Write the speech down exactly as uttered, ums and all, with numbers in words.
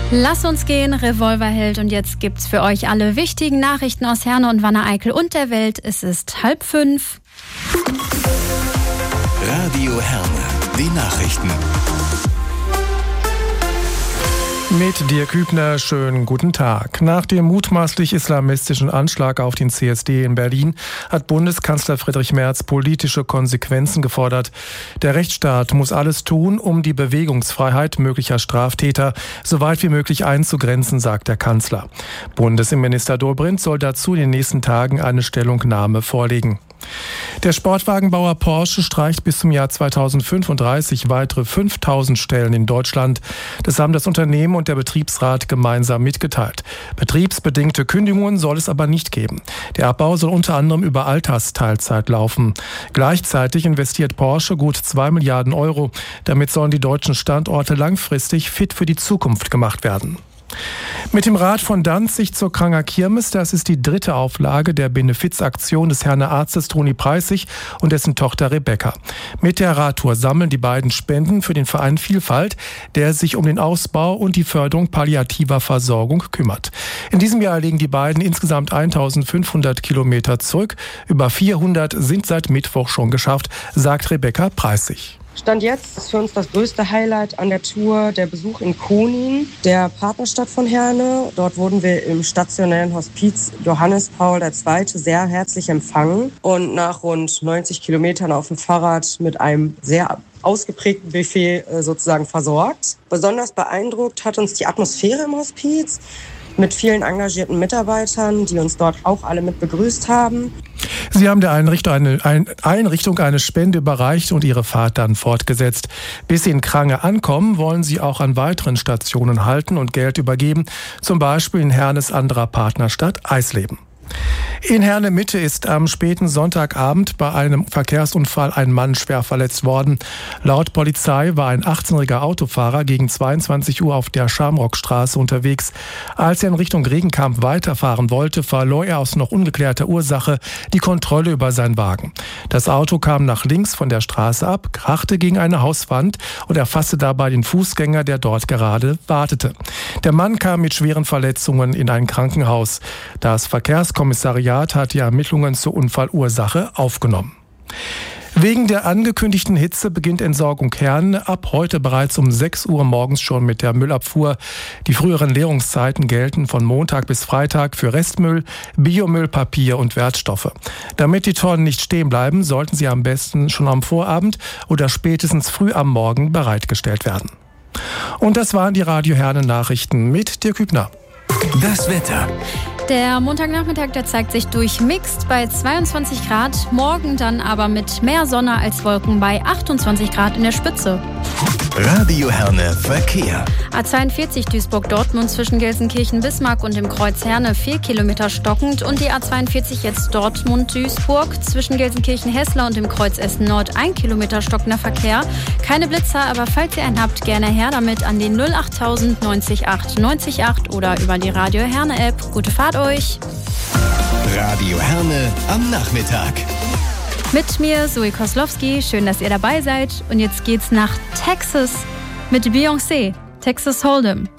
Lass uns gehen, Revolverheld. Und jetzt gibt's für euch alle wichtigen Nachrichten aus Herne und Wanne-Eickel und der Welt. Es ist halb fünf. Radio Herne, die Nachrichten. Mit Dirk Hübner, schönen guten Tag. Nach dem mutmaßlich islamistischen Anschlag auf den C S D in Berlin hat Bundeskanzler Friedrich Merz politische Konsequenzen gefordert. Der Rechtsstaat muss alles tun, um die Bewegungsfreiheit möglicher Straftäter so weit wie möglich einzugrenzen, sagt der Kanzler. Bundesinnenminister Dobrindt soll dazu in den nächsten Tagen eine Stellungnahme vorlegen. Der Sportwagenbauer Porsche streicht bis zum Jahr zweitausendfünfunddreißig weitere fünftausend Stellen in Deutschland. Das haben das Unternehmen und der Betriebsrat gemeinsam mitgeteilt. Betriebsbedingte Kündigungen soll es aber nicht geben. Der Abbau soll unter anderem über Altersteilzeit laufen. Gleichzeitig investiert Porsche gut zwei Milliarden Euro. Damit sollen die deutschen Standorte langfristig fit für die Zukunft gemacht werden. Mit dem Rad von Danzig zur Kranger Kirmes, das ist die dritte Auflage der Benefizaktion des Herner Arztes Toni Preissig und dessen Tochter Rebecca. Mit der Radtour sammeln die beiden Spenden für den Verein Vielfalt, der sich um den Ausbau und die Förderung palliativer Versorgung kümmert. In diesem Jahr legen die beiden insgesamt eintausendfünfhundert Kilometer zurück. Über vierhundert sind seit Mittwoch schon geschafft, sagt Rebecca Preissig. Stand jetzt ist für uns das größte Highlight an der Tour der Besuch in Konin, der Partnerstadt von Herne. Dort wurden wir im stationären Hospiz Johannes Paul der Zweite sehr herzlich empfangen und nach rund neunzig Kilometern auf dem Fahrrad mit einem sehr ausgeprägten Buffet sozusagen versorgt. Besonders beeindruckt hat uns die Atmosphäre im Hospiz mit vielen engagierten Mitarbeitern, die uns dort auch alle mit begrüßt haben. Sie haben der Einrichtung eine, ein, Einrichtung eine Spende überreicht und ihre Fahrt dann fortgesetzt. Bis sie in Krange ankommen, wollen sie auch an weiteren Stationen halten und Geld übergeben, zum Beispiel in Hernes anderer Partnerstadt Eisleben. In Herne Mitte ist am späten Sonntagabend bei einem Verkehrsunfall ein Mann schwer verletzt worden. Laut Polizei war ein achtzehnjähriger Autofahrer gegen zweiundzwanzig Uhr auf der Schamrockstraße unterwegs. Als er in Richtung Regenkamp weiterfahren wollte, verlor er aus noch ungeklärter Ursache die Kontrolle über seinen Wagen. Das Auto kam nach links von der Straße ab, krachte gegen eine Hauswand und erfasste dabei den Fußgänger, der dort gerade wartete. Der Mann kam mit schweren Verletzungen in ein Krankenhaus. Das Verkehrskommissariat hat die Ermittlungen zur Unfallursache aufgenommen. Wegen der angekündigten Hitze beginnt Entsorgung Herne ab heute bereits um sechs Uhr morgens schon mit der Müllabfuhr. Die früheren Leerungszeiten gelten von Montag bis Freitag für Restmüll, Biomüll, Papier und Wertstoffe. Damit die Tonnen nicht stehen bleiben, sollten sie am besten schon am Vorabend oder spätestens früh am Morgen bereitgestellt werden. Und das waren die Radio Herne Nachrichten mit Dirk Hübner. Das Wetter. Der Montagnachmittag, der zeigt sich durchmixt bei zweiundzwanzig Grad, morgen dann aber mit mehr Sonne als Wolken bei achtundzwanzig Grad in der Spitze. Radio Herne Verkehr. A zweiundvierzig Duisburg-Dortmund zwischen Gelsenkirchen-Bismarck und dem Kreuz Herne vier Kilometer stockend und die A zweiundvierzig jetzt Dortmund-Duisburg zwischen Gelsenkirchen-Hessler und dem Kreuz Essen-Nord ein Kilometer stockender Verkehr. Keine Blitzer, aber falls ihr einen habt, gerne her damit an den null achttausend neunzig acht neunzig acht oder über die Radio Herne App. Gute Fahrt euch! Radio Herne am Nachmittag. Mit mir, Zoe Koslowski. Schön, dass ihr dabei seid. Und jetzt geht's nach Texas mit Beyoncé. Texas Hold'em.